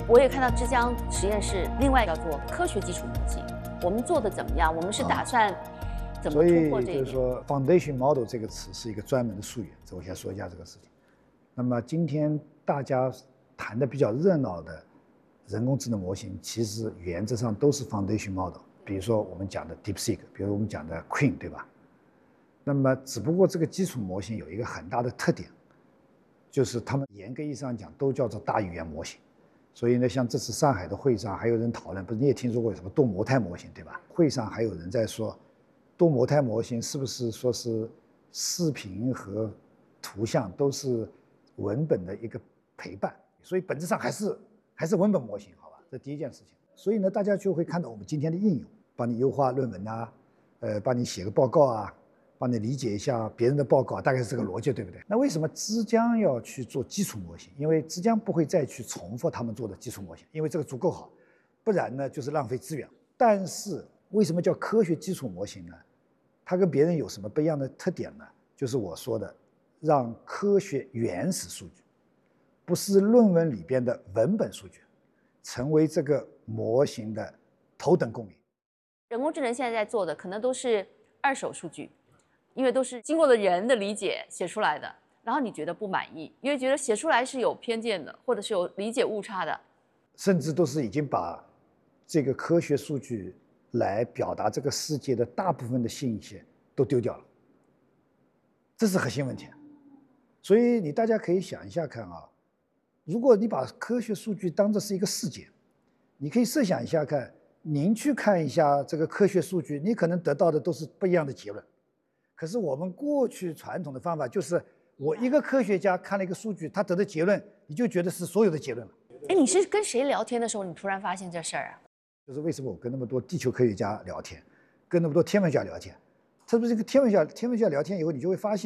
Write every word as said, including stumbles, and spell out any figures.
我也看到之江实验室另外叫做科学基础模型，我们做的怎么样？我们是打算怎么突破这一点？ 所以就是说 ，foundation model 这个词是一个专门的术语，这我先说一下这个事情。那么今天大家谈的比较热闹的人工智能模型，其实原则上都是 foundation model。比如说我们讲的 DeepSeek，比如我们讲的 Queen， 对吧？那么只不过这个基础模型有一个很大的特点，就是他们严格意义上讲都叫做大语言模型。所以呢，像这次上海的会上还有人讨论，不是你也听说过有什么多模态模型，对吧？会上还有人在说，多模态模型是不是说是视频和图像都是文本的一个陪伴？所以本质上还是还是文本模型，好吧？这第一件事情。所以呢，大家就会看到我们今天的应用，帮你优化论文啊，呃，帮你写个报告啊，帮你理解一下别人的报告，大概是这个逻辑，对不对？那为什么之江要去做基础模型？因为之江不会再去重复他们做的基础模型，因为这个足够好，不然呢就是浪费资源。但是为什么叫科学基础模型呢？它跟别人有什么不一样的特点呢？就是我说的，让科学原始数据，不是论文里边的文本数据，成为这个模型的头等公民。 人工智能现在在做的可能都是二手数据，因为都是经过了人的理解写出来的，然后你觉得不满意，因为觉得写出来是有偏见的，或者是有理解误差的， 甚至都是已经把这个科学数据来表达这个世界的大部分的信息都丢掉了，这是核心问题。所以你大家可以想一下看啊，如果你把科学数据当作是一个事件，你可以设想一下看，您去看一下这个科学数据，你可能得到的都是不一样的结论。可是我们过去传统的方法就是，我一个科学家看了一个数据，他得的结论，你就觉得是所有的结论了。 哎，你是跟谁聊天的时候，你突然发现这事儿啊？ 就是为什么我跟那么多地球科学家聊天，跟那么多天文学家聊天，特别是这个天文学家天文学家聊天以后，你就会发现。